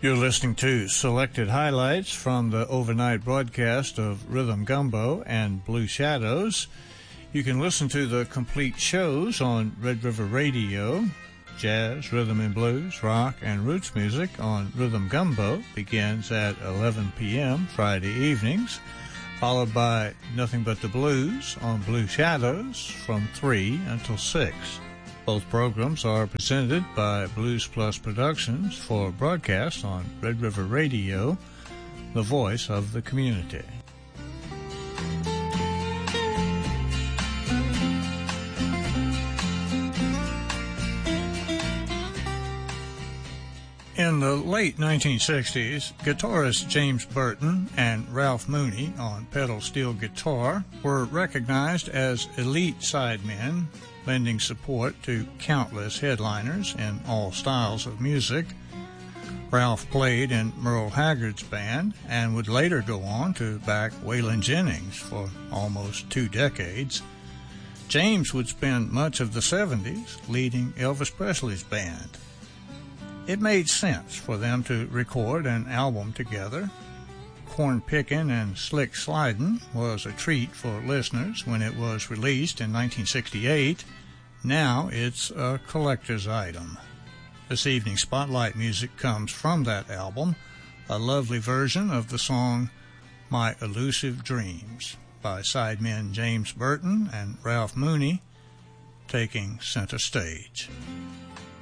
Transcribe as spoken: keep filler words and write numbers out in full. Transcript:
You're listening to selected highlights from the overnight broadcast of Rhythm Gumbo and Blue Shadows. You can listen to the complete shows on Red River Radio. Jazz, rhythm and blues, rock, and roots music on Rhythm Gumbo begins at eleven p.m. Friday evenings, followed by Nothing But the Blues on Blue Shadows from three until six. Both programs are presented by Blues Plus Productions for broadcast on Red River Radio, the voice of the community. In the late nineteen sixties, guitarist James Burton and Ralph Mooney on pedal steel guitar were recognized as elite sidemen, lending support to countless headliners in all styles of music. Ralph played in Merle Haggard's band and would later go on to back Waylon Jennings for almost two decades. James would spend much of the seventies leading Elvis Presley's band. It made sense for them to record an album together. Corn Pickin' and Slick Slidin' was a treat for listeners when it was released in nineteen sixty-eight. Now it's a collector's item. This evening's spotlight music comes from that album, a lovely version of the song My Elusive Dreams by sidemen James Burton and Ralph Mooney, taking center stage.